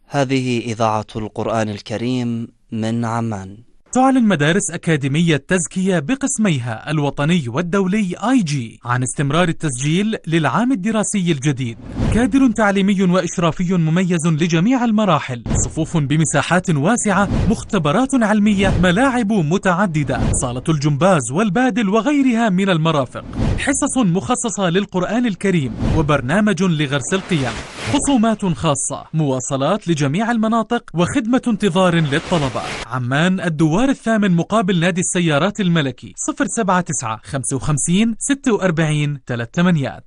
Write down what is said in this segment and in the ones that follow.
هذه إذاعة القرآن الكريم من عمان. تعلن مدارس أكاديمية تزكية بقسميها الوطني والدولي IG عن استمرار التسجيل للعام الدراسي الجديد. كادر تعليمي وإشرافي مميز لجميع المراحل، صفوف بمساحات واسعة، مختبرات علمية، ملاعب متعددة، صالة الجمباز والبادل وغيرها من المرافق، حصص مخصصة للقرآن الكريم وبرنامج لغرس القيم، خصومات خاصة، مواصلات لجميع المناطق وخدمة انتظار للطلبة. عمان الدوار الثامن مقابل نادي السيارات الملكي 079 55 46 38.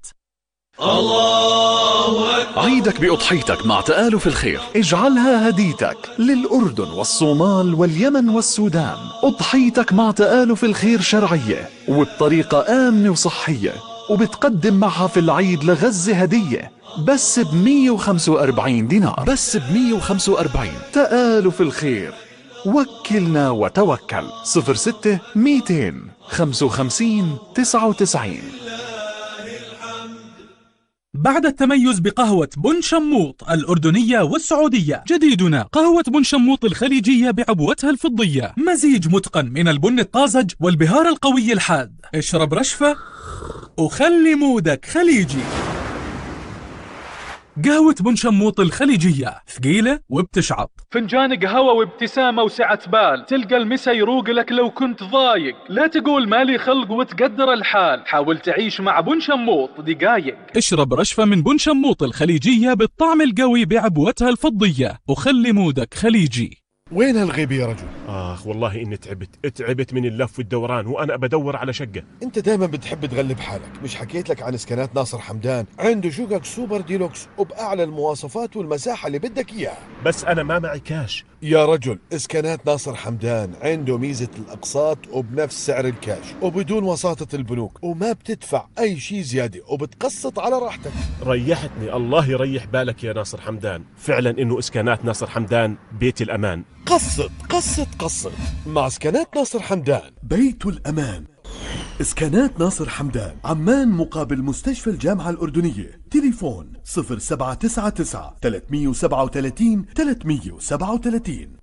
الله أكبر. عيدك بأضحيتك مع تآلف الخير، اجعلها هديتك للأردن والصومال واليمن والسودان. أضحيتك مع تآلف الخير شرعية وبطريقة آمنة وصحية، وبتقدم معها في العيد لغزة هدية بس ب145 دينار، بس ب145. تآلف الخير، وكلنا وتوكل. 06 200 55 99. بعد التميز بقهوة بن شموط الأردنية والسعودية، جديدنا قهوة بن شموط الخليجية بعبوتها الفضية، مزيج متقن من البن الطازج والبهار القوي الحاد. اشرب رشفة وخلي مودك خليجي. قهوة بن شموط الخليجية ثقيلة وبتشعط، فنجان قهوة وابتسامة وسعة بال، تلقى المسا يروق لك لو كنت ضايق. لا تقول مالي خلق وتقدر الحال، حاول تعيش مع بن شموط دقايق. اشرب رشفة من بن شموط الخليجية بالطعم القوي بعبوتها الفضية، وخلي مودك خليجي. وين هالغيب يا رجل؟ والله إني تعبت من اللف والدوران، وأنا بدور على شقة. انت دايما بتحب تغلب حالك. مش حكيت لك عن اسكانات ناصر حمدان؟ عنده شقق سوبر ديلوكس وبأعلى المواصفات والمساحة اللي بدك إياها. بس أنا ما معي كاش. يا رجل، اسكانات ناصر حمدان عنده ميزة الأقساط وبنفس سعر الكاش وبدون وساطة البنوك، وما بتدفع أي شيء زيادة وبتقسط على راحتك. ريحتني، الله يريح بالك يا ناصر حمدان. فعلا إنه إسكانات ناصر حمدان بيت الأمان. قسط قسط قسط مع اسكانات ناصر حمدان، بيت الأمان. اسكانات ناصر حمدان، عمان مقابل مستشفى الجامعة الأردنية. تليفون 0799 337 337.